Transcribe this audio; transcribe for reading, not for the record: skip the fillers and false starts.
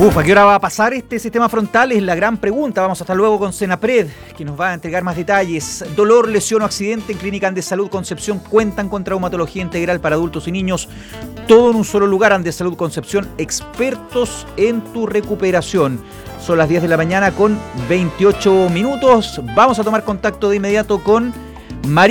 ¿A qué hora va a pasar este sistema frontal? Es la gran pregunta. Vamos hasta luego con Senapred, que nos va a entregar más detalles. Dolor, lesión o accidente en Clínica Andesalud Concepción cuentan con traumatología integral para adultos y niños. Todo en un solo lugar. Andesalud Concepción, expertos en tu recuperación. Son las 10 de la mañana con 28 minutos. Vamos a tomar contacto de inmediato con María